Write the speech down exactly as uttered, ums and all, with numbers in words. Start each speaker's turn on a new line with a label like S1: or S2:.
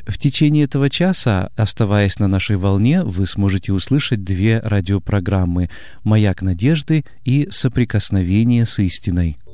S1: В течение этого часа, оставаясь на нашей волне, вы сможете услышать две радиопрограммы «Маяк надежды» и «Соприкосновение с истиной».